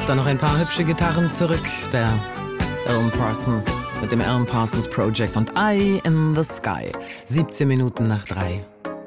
Da noch ein paar hübsche Gitarren zurück. Der Alan Parsons mit dem Alan Parsons Project und Eye in the Sky. 17 Minuten nach 3.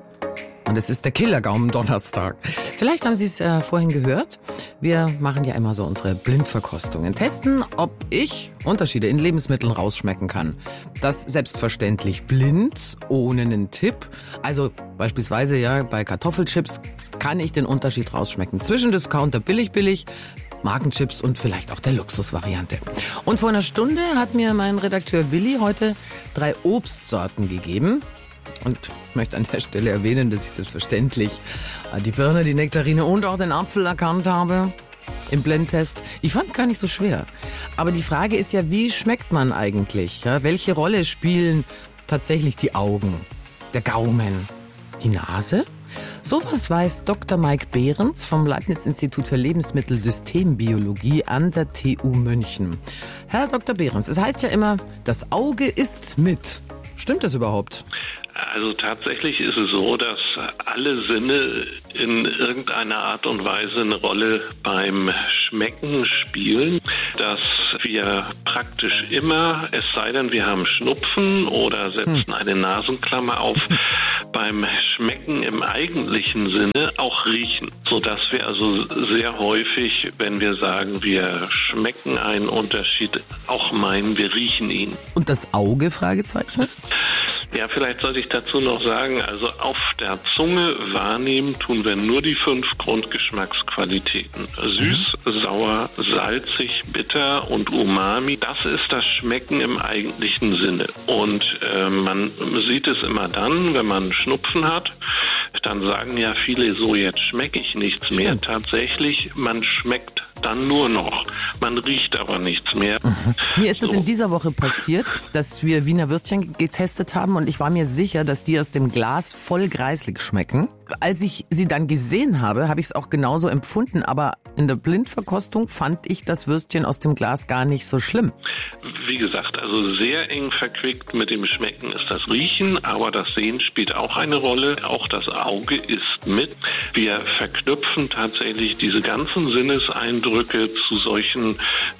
Und es ist der Killergaumen-Donnerstag. Vielleicht haben Sie es vorhin gehört. Wir machen ja immer so unsere Blindverkostungen. Testen, ob ich Unterschiede in Lebensmitteln rausschmecken kann. Das selbstverständlich blind, ohne einen Tipp. Also beispielsweise ja bei Kartoffelchips kann ich den Unterschied rausschmecken. Zwischen Discounter billig, Markenchips und vielleicht auch der Luxusvariante. Und vor einer Stunde hat mir mein Redakteur Willi heute 3 Obstsorten gegeben. Und ich möchte an der Stelle erwähnen, dass ich selbstverständlich die Birne, die Nektarine und auch den Apfel erkannt habe im Blindtest. Ich fand es gar nicht so schwer. Aber die Frage ist ja, wie schmeckt man eigentlich? Ja, welche Rolle spielen tatsächlich die Augen, der Gaumen, die Nase? Sowas weiß Dr. Mike Behrens vom Leibniz-Institut für Lebensmittelsystembiologie an der TU München. Herr Dr. Behrens, es heißt ja immer, das Auge isst mit. Stimmt das überhaupt? Also tatsächlich ist es so, dass alle Sinne in irgendeiner Art und Weise eine Rolle beim Schmecken spielen, dass wir praktisch immer, es sei denn, wir haben Schnupfen oder setzen eine Nasenklammer auf, beim Schmecken im eigentlichen Sinne auch riechen, sodass wir also sehr häufig, wenn wir sagen, wir schmecken einen Unterschied, auch meinen, wir riechen ihn. Und das Auge, Fragezeichen? Ja, vielleicht sollte ich dazu noch sagen, also auf der Zunge wahrnehmen tun wir nur die 5 Grundgeschmacksqualitäten. Süß, sauer, salzig, bitter und Umami. Das ist das Schmecken im eigentlichen Sinne. Und man sieht es immer dann, wenn man Schnupfen hat, dann sagen ja viele so, jetzt schmecke ich nichts mehr. Tatsächlich, man schmeckt dann nur noch. Man riecht aber nichts mehr. Mir ist es in dieser Woche passiert, dass wir Wiener Würstchen getestet haben und ich war mir sicher, dass die aus dem Glas voll greislig schmecken. Als ich sie dann gesehen habe, habe ich es auch genauso empfunden, aber in der Blindverkostung fand ich das Würstchen aus dem Glas gar nicht so schlimm. Wie gesagt, also sehr eng verquickt mit dem Schmecken ist das Riechen, aber das Sehen spielt auch eine Rolle. Auch das Auge isst mit. Wir verknüpfen tatsächlich diese ganzen Sinneseindrücke zu solchen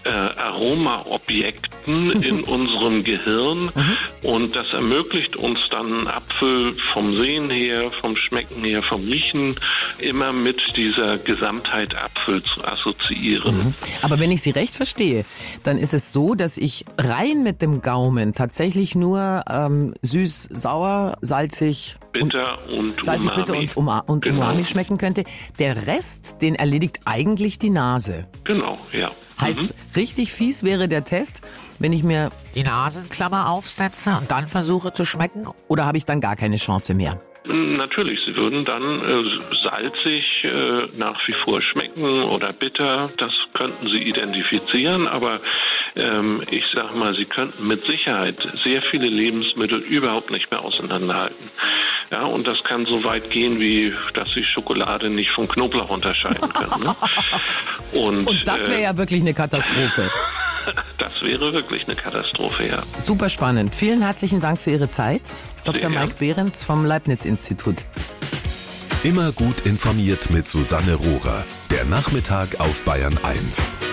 Aromaobjekten in unserem Gehirn und das ermöglicht uns dann einen Apfel vom Sehen her, vom Schmecken her, vom Riechen immer mit dieser Gesamtheit Apfel zu assoziieren. Aber wenn ich Sie recht verstehe, dann ist es so, dass ich rein mit dem Gaumen tatsächlich nur süß, sauer, salzig, bitter und salzig, Umami. Bitter und Umami schmecken könnte. Der Rest, den erledigt eigentlich die Nase. Genau, ja. Heißt, richtig fies wäre der Test, wenn ich mir die Nasenklammer aufsetze und dann versuche zu schmecken, oder habe ich dann gar keine Chance mehr? Natürlich, sie würden dann salzig nach wie vor schmecken oder bitter, das könnten sie identifizieren, aber ich sag mal, sie könnten mit Sicherheit sehr viele Lebensmittel überhaupt nicht mehr auseinanderhalten. Ja, und das kann so weit gehen, wie dass sie Schokolade nicht von Knoblauch unterscheiden können. Ne? Und das wäre ja wirklich eine Katastrophe. Das wäre wirklich eine Katastrophe, ja. Super spannend. Vielen herzlichen Dank für Ihre Zeit. Dr. Mike Behrens vom Leibniz-Institut. Immer gut informiert mit Susanne Rohrer. Der Nachmittag auf Bayern 1.